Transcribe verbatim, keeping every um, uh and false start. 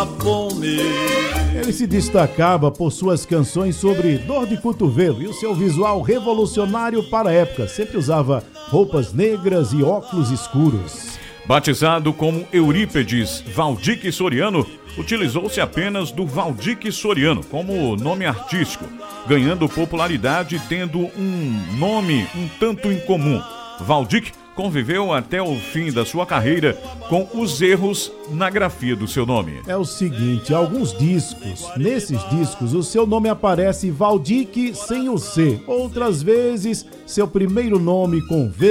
fome. Ele se destacava por suas canções sobre dor de cotovelo e o seu visual revolucionário para a época. Sempre usava roupas negras e óculos escuros. Batizado como Eurípedes Valdique Soriano, utilizou-se apenas do Valdique Soriano como nome artístico, ganhando popularidade e tendo um nome um tanto incomum. Valdique conviveu até o fim da sua carreira com os erros na grafia do seu nome. É o seguinte, alguns discos, nesses discos o seu nome aparece Valdique sem o C. Outras vezes, seu primeiro nome com V